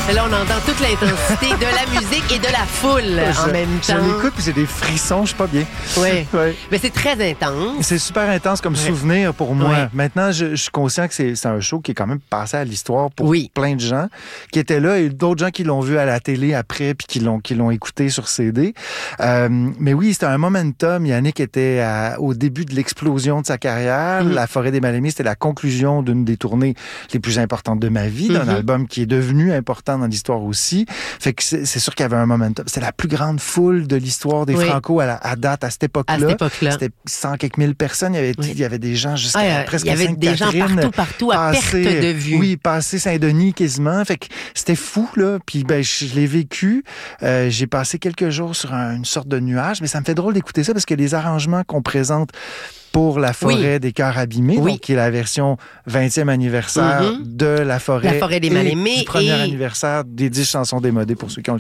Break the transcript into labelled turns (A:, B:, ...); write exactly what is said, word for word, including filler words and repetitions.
A: Et là, on entend toute l'intensité de la musique et de la foule
B: je,
A: en même temps.
B: Je l'écoute puis j'ai des frissons, je suis pas bien.
A: Oui.
B: Ouais.
A: Mais c'est très intense.
B: C'est super intense comme
A: ouais.
B: souvenir pour moi.
A: Ouais.
B: Maintenant, je, je suis conscient que c'est, c'est un show qui est quand même passé à l'histoire pour
A: oui.
B: plein de gens qui étaient là et d'autres gens qui l'ont vu à la télé après puis qui l'ont, qui l'ont écouté sur C D. Euh, mais oui, c'était un momentum. Yannick était à, au début de l'explosion de sa carrière. Mm-hmm. La Forêt des Mal-Aimés, c'était la conclusion d'une des tournées les plus importantes de ma vie, d'un mm-hmm. album qui est devenu important dans l'histoire aussi. Fait que c'est, c'est sûr qu'il y avait un momentum. C'était la plus grande foule de l'histoire des oui. Franco à, la, à date, à cette époque-là.
A: À cette époque-là.
B: C'était cent quelques mille personnes. Il y avait, oui. il y avait des gens jusqu'à ah, presque
A: Sainte-Catherine. Il y avait des gens partout, partout, à passé, perte de vue.
B: Oui, passé Saint-Denis quasiment. Fait que c'était fou, là. Puis ben, je, je l'ai vécu. Euh, j'ai passé quelques jours sur un, une sorte de nuage, mais ça me fait drôle d'écouter ça parce que les arrangements qu'on présente pour La Forêt oui. des Cœurs Abîmés, oui. donc qui est la version vingtième anniversaire mm-hmm. de La Forêt,
A: la forêt des Mal-Aimés
B: et du premier
A: et...
B: anniversaire des dix chansons démodées pour ceux qui ont le